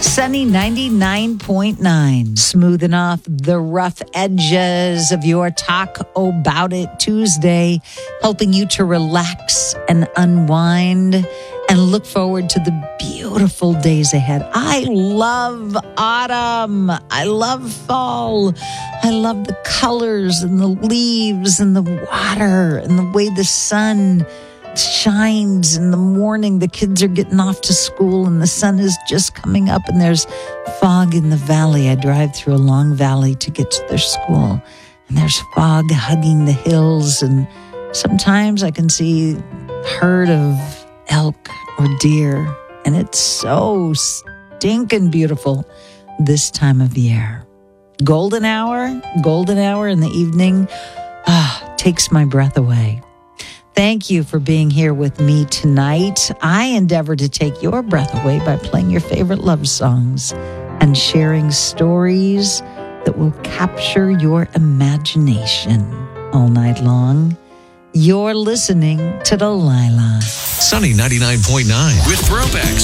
Sunny 99.9. Smoothing off the rough edges of your Talk About It Tuesday, helping you to relax and unwind and look forward to the beautiful days ahead. I love autumn. I love fall. I love the colors and the leaves and the water and the way the sun shines in the morning. The kids are getting off to school and the sun is just coming up and there's fog in the valley. I drive through a long valley to get to their school and there's fog hugging the hills, and sometimes I can see a herd of elk or deer, and it's so stinking beautiful this time of year. Golden hour in the evening takes my breath away. Thank you for being here with me tonight. I endeavor to take your breath away by playing your favorite love songs and sharing stories that will capture your imagination all night long. You're listening to Delilah. Sunny 99.9 with Throwbacks.